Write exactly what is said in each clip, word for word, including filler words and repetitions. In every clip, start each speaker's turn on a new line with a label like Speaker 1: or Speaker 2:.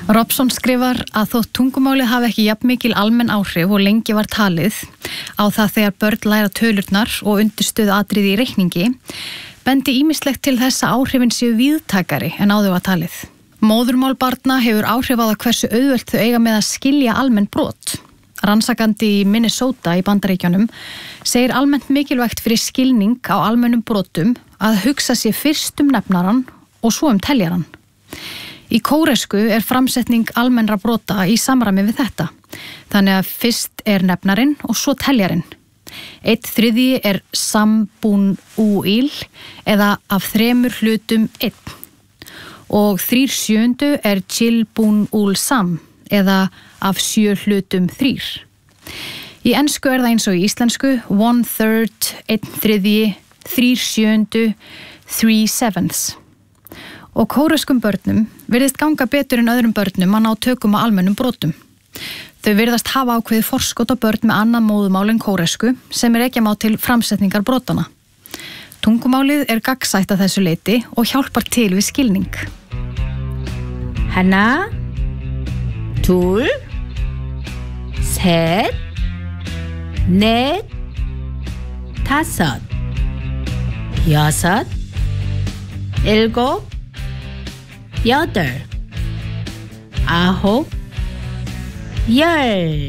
Speaker 1: Robson skrifar að þótt tungumálið hafi ekki jafn mikil almenn áhrif og lengi var talið á það þegar börn læra tölurnar og undirstöðu atriði í reikningi, bendi ýmislegt til þess að áhrifin séu víðtækari en áður var talið. Móðurmál barna hefur áhrif á það hversu auðvelt þau eiga með að skilja almenn brot. Rannsakandi í Minnesota í Bandaríkjunum segir almennt mikilvægt fyrir skilning á almennum brotum að hugsa sér fyrst um nefnaran og svo um teljaran. Í kóresku er framsetning almennra brota í samræmi við þetta, þannig að fyrst er nefnarinn og svo teljarinn. Eitt þriðji er sambún úil eða af þremur hlutum einn og þrýr sjöndu er chilbún úl sam eða af sjö hlutum þrýr. Í ensku er það eins og í íslensku one third, einn þriðji, þrýr sjöndu, three sevenths. Og kóreskum börnum virðist ganga betur en öðrum börnum að ná tökum á almennum brotum. Þau virðast hafa ákveðið forskot á börn með annað móðumál en kóresku sem er ekki má til framsetningar brotana. Tungumálið er gagnsætt að þessu leyti og hjálpar til við skilning.
Speaker 2: 하나, 둘, 셋, 넷, 다섯, 여섯, 일곱, 여덟, 아홉, 열.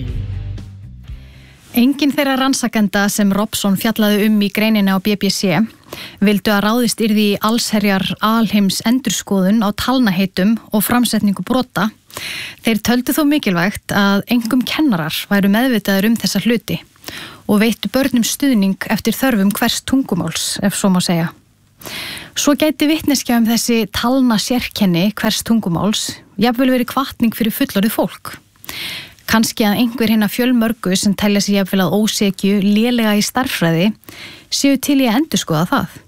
Speaker 1: Engin þeirra rannsakenda sem Robson fjallaði um í greininni á B B C vildu að ráðist yrði í allsherjar alheims endurskoðun á talnaheitum og framsetningu brota. Þeir töldu þó mikilvægt að engum kennarar væru meðvitaður um þessa hluti og veittu börnum stuðning eftir þörfum hvers tungumáls, ef svo má segja. Svo gæti vitneskja um þessi talna sérkenni hvers tungumáls jafnvel verið hvatning fyrir fullorðið fólk. Kannski að einhver hinna fjölmörgu sem telja sig jafnvel að ósekju lélega í stærðfræði séu til í að endurskoða það.